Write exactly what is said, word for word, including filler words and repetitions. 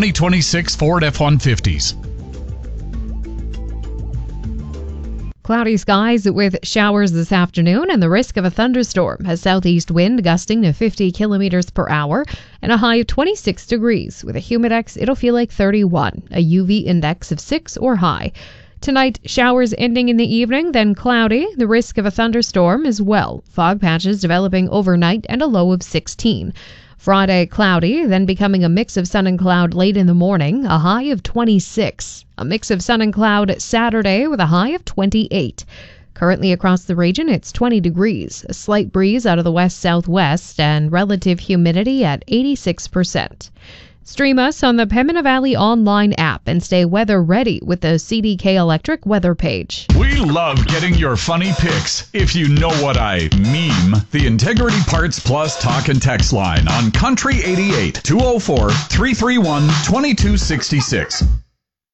twenty twenty-six Ford F one fifties. Cloudy skies with showers this afternoon and the risk of a thunderstorm. A southeast wind gusting to fifty kilometers per hour and a high of twenty-six degrees. With a humidex, it'll feel like thirty-one, a U V index of six or high. Tonight, showers ending in the evening, then cloudy. The risk of a thunderstorm as well. Fog patches developing overnight and a low of sixteen. Friday, cloudy, then becoming a mix of sun and cloud late in the morning, a high of twenty-six. A mix of sun and cloud Saturday with a high of twenty-eight. Currently across the region, it's twenty degrees. A slight breeze out of the west-southwest and relative humidity at eighty-six percent. Stream us on the Pembina Valley online app and stay weather ready with the C D K Electric weather page. We love getting your funny pics. If you know what I meme, the Integrity Parts Plus talk and text line on Country eighty-eight, two oh four, three three one, two two six six.